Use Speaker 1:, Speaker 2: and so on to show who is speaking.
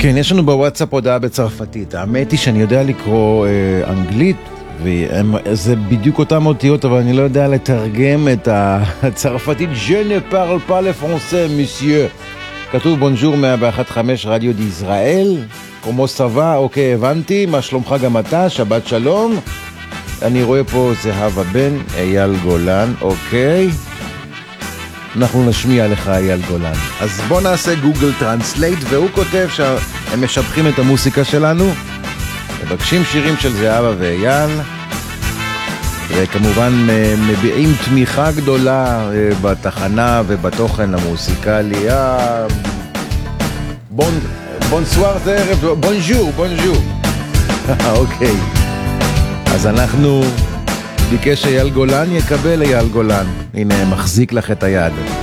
Speaker 1: כן, יש לנו בוואטסאפ הודעה בצרפתית. האמת היא שאני יודע לקרוא אנגלית, וזה בדיוק אותם אותיות, אבל אני לא יודע לתרגם את הצרפתית. Je ne parle pas le français, monsieur. כתוב בונז'ור 101.5 רדיו דישראל. כמו סבא, אוקיי, הבנתי. מה שלומך גם אתה? שבת שלום. אני רואה פה זהבה בן, אייל גולן, אוקיי. אנחנו נשמיע לך אייל גולן. אז בוא נעשה גוגל טרנסלייט, והוא כותב שהם משבחים את המוסיקה שלנו, מבקשים שירים של זהבה ואייל, וכמובן מביעים תמיכה גדולה בתחנה ובתוכן המוסיקלי. בונסואר זה ערב, בונז'ור. אוקיי. אז אנחנו ביקש אייל גולן, יקבל אייל גולן. הנה, מחזיק לך את היד.